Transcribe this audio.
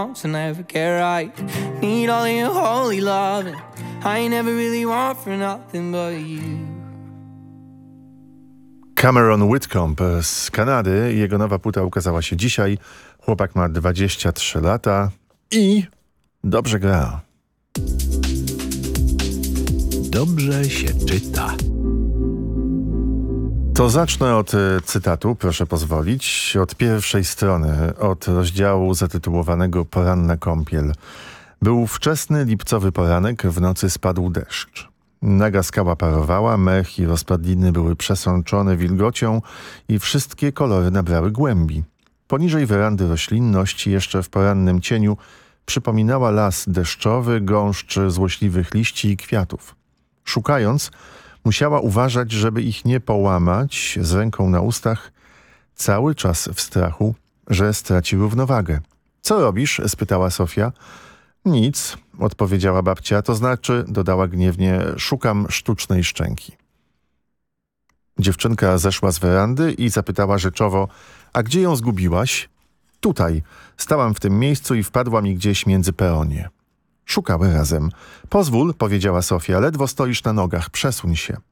to never get right. Need all of your holy loving. I ain't never really want for nothing but you. Cameron Whitcomb z Kanady. Jego nowa płyta ukazała się dzisiaj. Chłopak ma 23 lata i dobrze gra. Dobrze się czyta. To zacznę od cytatu, proszę pozwolić, od pierwszej strony, od rozdziału zatytułowanego Poranna kąpiel. Był wczesny lipcowy poranek, w nocy spadł deszcz. Naga skała parowała, mech i rozpadliny były przesączone wilgocią i wszystkie kolory nabrały głębi. Poniżej werandy roślinność jeszcze w porannym cieniu przypominała las deszczowy, gąszcz złośliwych liści i kwiatów. Szukając, musiała uważać, żeby ich nie połamać, z ręką na ustach, cały czas w strachu, że straci równowagę. Co robisz? Spytała Sofia. Nic, odpowiedziała babcia, to znaczy, dodała gniewnie, szukam sztucznej szczęki. Dziewczynka zeszła z werandy i zapytała rzeczowo, a gdzie ją zgubiłaś? Tutaj, stałam w tym miejscu i wpadła mi gdzieś między peonie. Szukały razem. Pozwól, powiedziała Sofia, ledwo stoisz na nogach, przesuń się.